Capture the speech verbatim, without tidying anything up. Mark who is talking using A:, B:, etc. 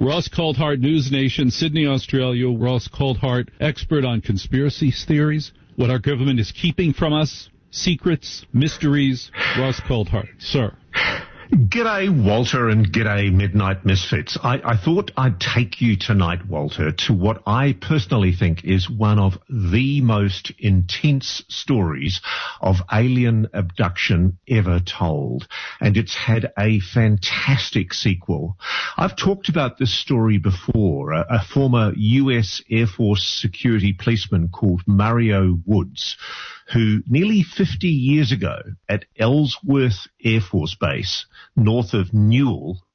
A: Ross Coulthart, News Nation, Sydney, Australia. Ross Coulthart, expert on conspiracy theories, what our government is keeping from us, secrets, mysteries. Ross Coulthart, sir.
B: G'day, Walter, and g'day, Midnight Misfits. I, I thought I'd take you tonight, Walter, to what I personally think is one of the most intense stories of alien abduction ever told. And it's had a fantastic sequel. I've talked about this story before. A, a former U S Air Force security policeman called Mario Woods, who nearly fifty years ago at Ellsworth Air Force Base, north of Newell